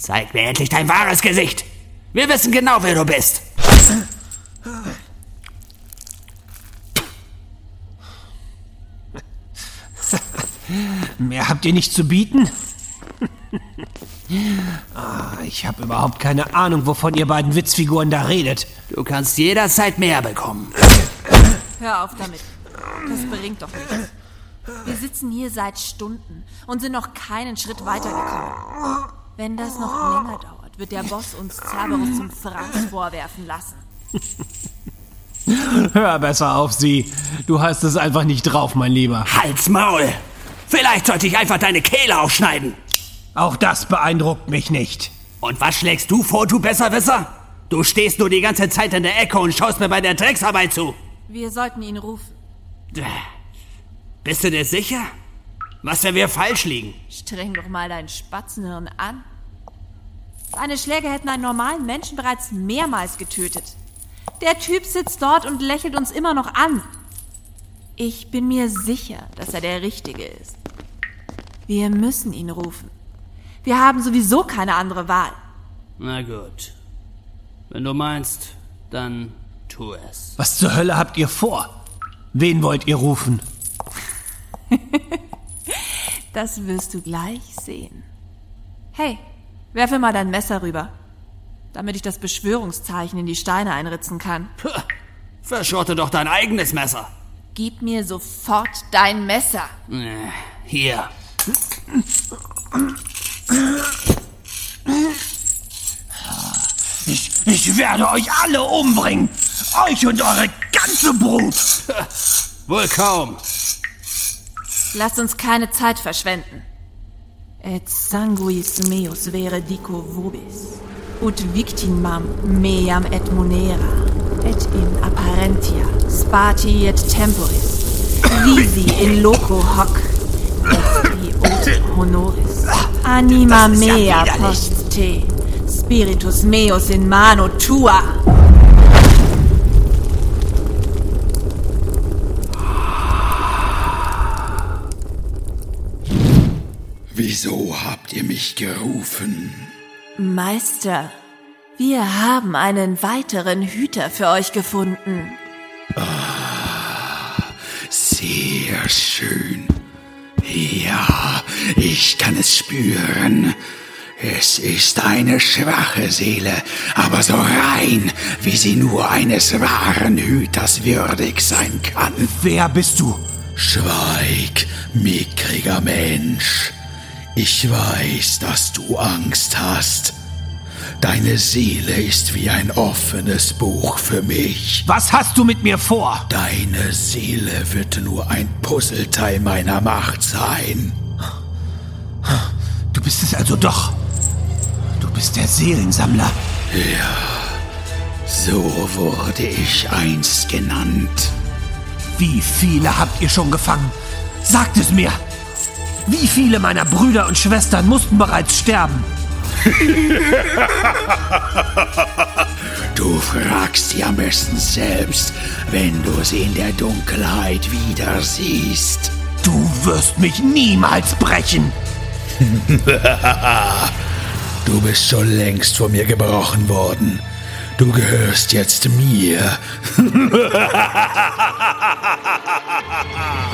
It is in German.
Zeig mir endlich dein wahres Gesicht. Wir wissen genau, wer du bist. Mehr habt ihr nicht zu bieten? Ich habe überhaupt keine Ahnung, wovon ihr beiden Witzfiguren da redet. Du kannst jederzeit mehr bekommen. Hör auf damit. Das bringt doch nichts. Wir sitzen hier seit Stunden und sind noch keinen Schritt weitergekommen. Wenn das noch länger dauert, wird der Boss uns Cerberus zum Fraß vorwerfen lassen. Hör besser auf sie. Du hast es einfach nicht drauf, mein Lieber. Halt's Maul! Vielleicht sollte ich einfach deine Kehle aufschneiden. Auch das beeindruckt mich nicht. Und was schlägst du vor, du Besserwisser? Du stehst nur die ganze Zeit in der Ecke und schaust mir bei der Drecksarbeit zu. Wir sollten ihn rufen. Bist du dir sicher? Was, wenn wir falsch liegen? Streng doch mal dein Spatzenhirn an. Seine Schläge hätten einen normalen Menschen bereits mehrmals getötet. Der Typ sitzt dort und lächelt uns immer noch an. Ich bin mir sicher, dass er der Richtige ist. Wir müssen ihn rufen. Wir haben sowieso keine andere Wahl. Na gut. Wenn du meinst, dann tu es. Was zur Hölle habt ihr vor? Wen wollt ihr rufen? Das wirst du gleich sehen. Hey, werfe mal dein Messer rüber, damit ich das Beschwörungszeichen in die Steine einritzen kann. Puh, verschrotte doch dein eigenes Messer. Gib mir sofort dein Messer. Hier. Ich werde euch alle umbringen. Euch und eure ganze Brut. Wohl kaum. Lasst uns keine Zeit verschwenden. Et sanguis meus vere dico vobis, ut victimam meam et monera, et in apparentia spati et temporis, visi in loco hoc, espri ut honoris, anima mea post te, spiritus meus in mano tua. Wieso habt ihr mich gerufen? Meister, wir haben einen weiteren Hüter für euch gefunden. Sehr schön. Ja, ich kann es spüren. Es ist eine schwache Seele, aber so rein, wie sie nur eines wahren Hüters würdig sein kann. Wer bist du? Schweig, mickriger Mensch. Ich weiß, dass du Angst hast. Deine Seele ist wie ein offenes Buch für mich. Was hast du mit mir vor? Deine Seele wird nur ein Puzzleteil meiner Macht sein. Du bist es also doch. Du bist der Seelensammler. Ja, so wurde ich einst genannt. Wie viele habt ihr schon gefangen? Sagt es mir! Wie viele meiner Brüder und Schwestern mussten bereits sterben? Du fragst sie am besten selbst, wenn du sie in der Dunkelheit wieder siehst. Du wirst mich niemals brechen! Du bist schon längst von mir gebrochen worden. Du gehörst jetzt mir.